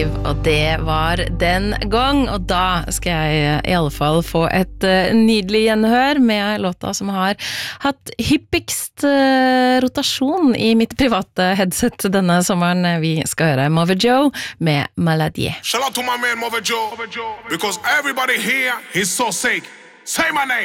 liv, og det var den gang, og da skal jeg I alle fall få et nydelig gjenhør med låta som har hatt hyppigst rotasjon I mitt private headset denne sommeren. Vi skal høre Mother Joe med Maladie. Shout out to my man Mother Joe, because everybody here, he's so sick. Say my name.